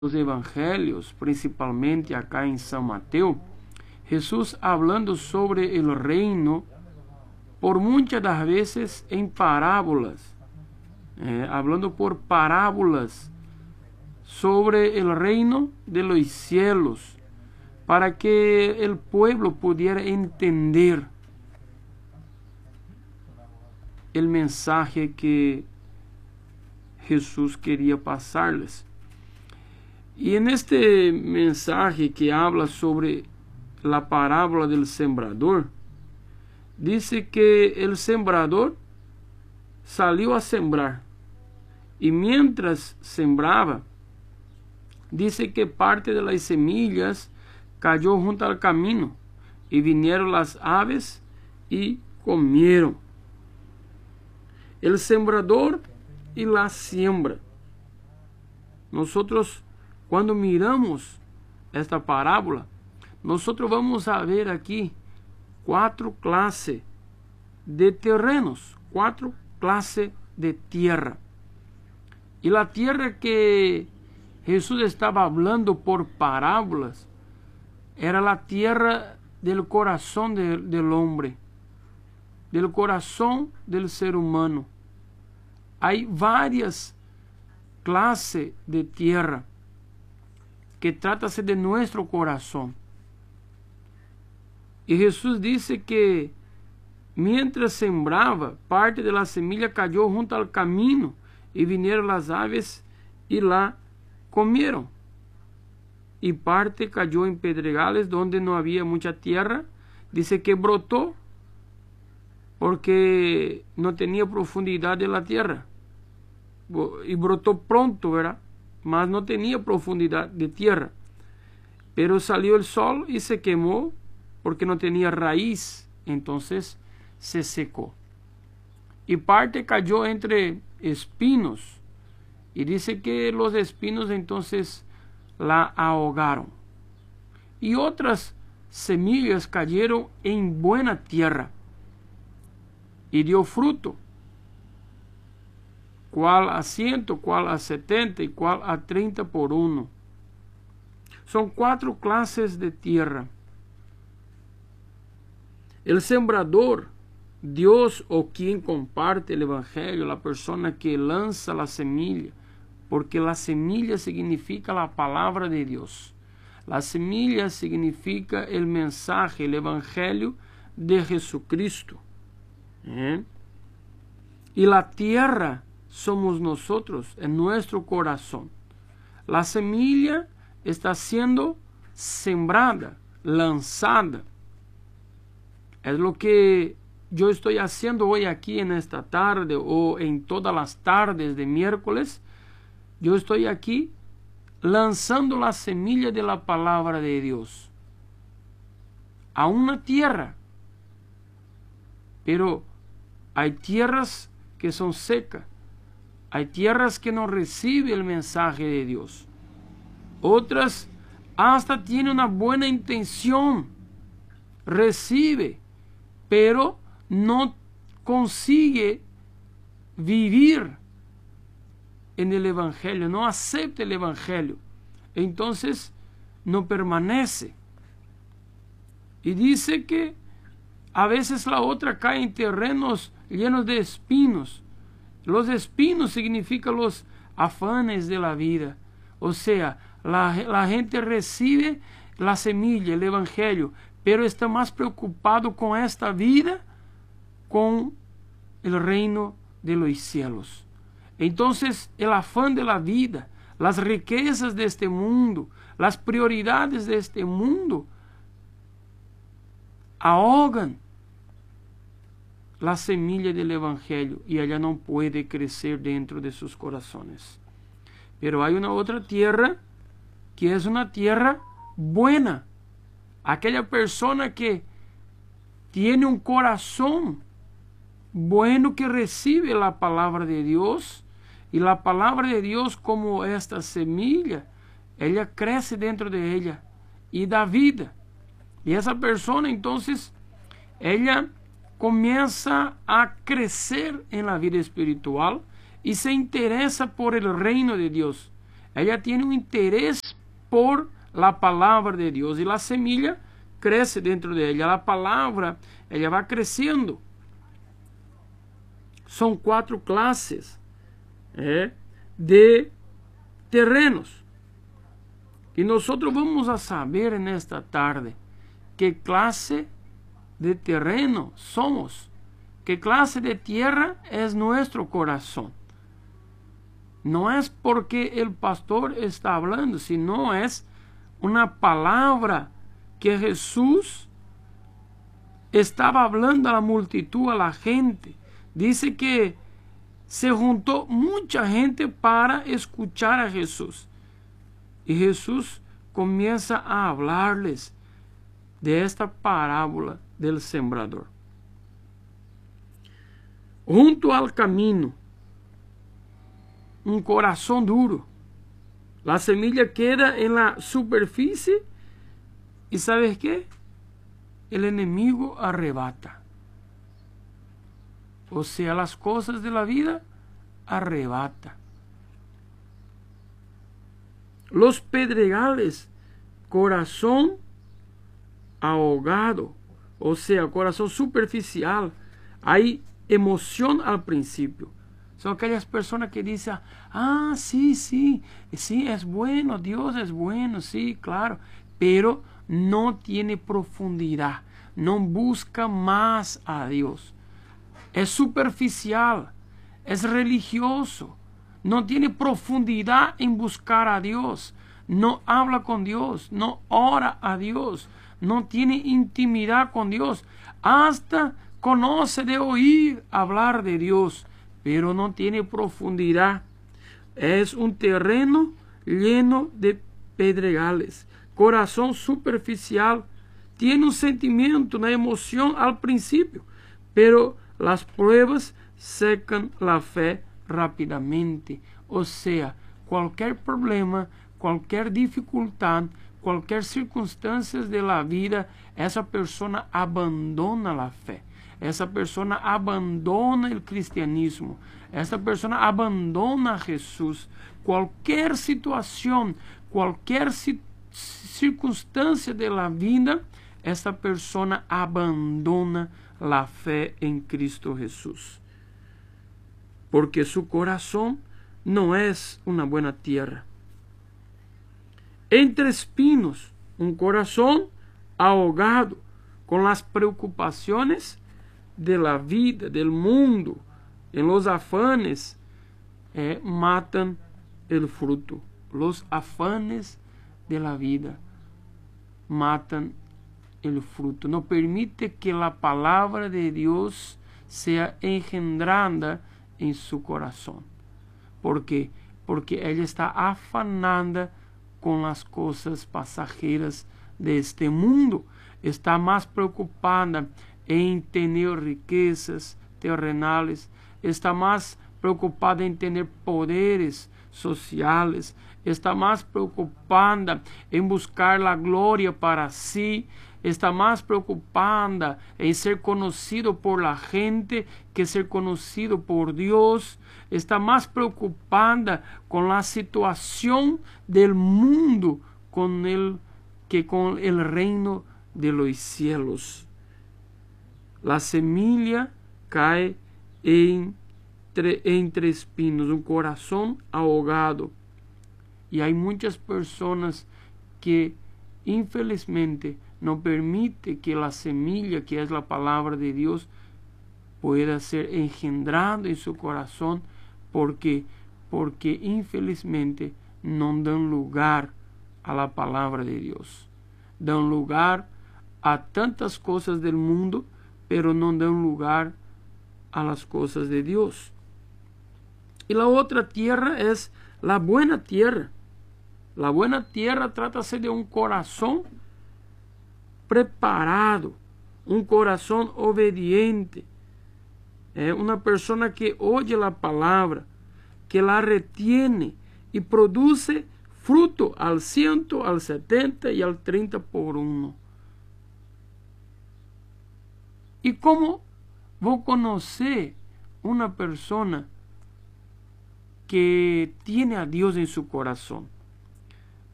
los evangelios, principalmente acá en San Mateo, Jesús hablando sobre el reino, por muchas das veces en parábolas, hablando por parábolas sobre el reino de los cielos, para que el pueblo pudiera entender el mensaje que Jesús quería pasarles. Y en este mensaje que habla sobre la parábola del sembrador, dice que el sembrador salió a sembrar, y mientras sembraba, dice que parte de las semillas cayó junto al camino, y vinieron las aves y comieron. El sembrador y la siembra. Nosotros, cuando miramos esta parábola, nosotros vamos a ver aquí 4 clases de terrenos, 4 clases de tierra. Y la tierra que Jesús estaba hablando por parábolas era la tierra del corazón del hombre, del corazón del ser humano. Hay varias clases de tierra que trata-se de nuestro corazón. Y Jesús dice que mientras sembraba, parte de la semilla cayó junto al camino, y vinieron las aves y la comieron. Y parte cayó en pedregales donde no había mucha tierra. Dice que brotó porque no tenía profundidad de la tierra. Y brotó pronto, ¿verdad? Mas no tenía profundidad de tierra. Pero salió el sol y se quemó porque no tenía raíz. Entonces se secó. Y parte cayó entre espinos. Y dice que los espinos entonces la ahogaron. Y otras semillas cayeron en buena tierra y dio fruto, cual a 100, cual a 70 y cual a 30 por 1. Son 4 clases de tierra. El sembrador, Dios o quien comparte el evangelio, la persona que lanza la semilla, porque la semilla significa la palabra de Dios. La semilla significa el mensaje, el evangelio de Jesucristo. Y la tierra somos nosotros, en nuestro corazón. La semilla está siendo sembrada, lanzada. Es lo que yo estoy haciendo hoy aquí en esta tarde, o en todas las tardes de miércoles. Yo estoy aquí lanzando la semilla de la palabra de Dios a una tierra. Pero hay tierras que son secas. Hay tierras que no reciben el mensaje de Dios. Otras hasta tienen una buena intención. Recibe, pero no consigue vivir en el evangelio, no acepta el evangelio. Entonces no permanece. Y dice que a veces la otra cae en terrenos llenos de espinos. Los espinos significan los afanes de la vida. O sea, la gente recibe la semilla, el evangelio, pero está más preocupado con esta vida, con el reino de los cielos. Entonces, el afán de la vida, las riquezas de este mundo, las prioridades de este mundo, ahogan la semilla del evangelio y ella no puede crecer dentro de sus corazones. Pero hay una otra tierra que es una tierra buena. Aquella persona que tiene un corazón bueno, que recibe la palabra de Dios, y la palabra de Dios, como esta semilla, ella crece dentro de ella y da vida. Y esa persona entonces, ella comienza a crecer en la vida espiritual y se interesa por el reino de Dios. ella tiene un interés por la palabra de Dios y la semilla crece dentro de ella. La palabra, ella va creciendo. Son 4 clases de terrenos. Y nosotros vamos a saber en esta tarde qué clase de terreno somos, qué clase de tierra es nuestro corazón. No es porque el pastor está hablando, sino es una palabra que Jesús estaba hablando a la multitud, a la gente. Dice que se juntó mucha gente para escuchar a Jesús. Y Jesús comienza a hablarles de esta parábola del sembrador. Junto al camino, un corazón duro. La semilla queda en la superficie y ¿sabes qué? El enemigo arrebata. O sea, las cosas de la vida arrebata. Los pedregales, corazón ahogado, o sea, corazón superficial. Hay emoción al principio. Son aquellas personas que dicen, sí, es bueno, Dios es bueno, sí, claro, pero no tiene profundidad, no busca más a Dios. Es superficial, es religioso, no tiene profundidad en buscar a Dios, no habla con Dios, no ora a Dios, no tiene intimidad con Dios, hasta conoce de oír hablar de Dios, pero no tiene profundidad. Es un terreno lleno de pedregales, corazón superficial, tiene un sentimiento, una emoción al principio, pero las pruebas secan la fe rápidamente. O sea, cualquier problema, cualquier dificultad, cualquier circunstancia de la vida, esa persona abandona la fe. Esa persona abandona el cristianismo. Esa persona abandona a Jesús. Cualquier situación, cualquier circunstancia de la vida, esa persona abandona la fe en Cristo Jesús. Porque su corazón no es una buena tierra. Entre espinos, un corazón ahogado con las preocupaciones de la vida, del mundo, en los afanes, matan el fruto. Los afanes de la vida matan el fruto. No permite que la palabra de Dios sea engendrada en su corazón. ¿Por qué? Porque ella está afanada con las cosas pasajeras de este mundo. Está más preocupada en tener riquezas terrenales. Está más preocupada en tener poderes sociales. Está más preocupada en buscar la gloria para sí. Está más preocupada en ser conocido por la gente que ser conocido por Dios. Está más preocupada con la situación del mundo que con el reino de los cielos. La semilla cae entre espinos, un corazón ahogado. Y hay muchas personas que infelizmente no permite que la semilla, que es la palabra de Dios, pueda ser engendrada en su corazón, porque infelizmente no dan lugar a la palabra de Dios. Dan lugar a tantas cosas del mundo, pero no dan lugar a las cosas de Dios. Y la otra tierra es la buena tierra. La buena tierra trata-se de un corazón preparado, un corazón obediente. Una persona que oye la palabra, que la retiene y produce fruto al 100, al 70 y al 30 por uno. ¿Y cómo vos conocés una persona que tiene a Dios en su corazón.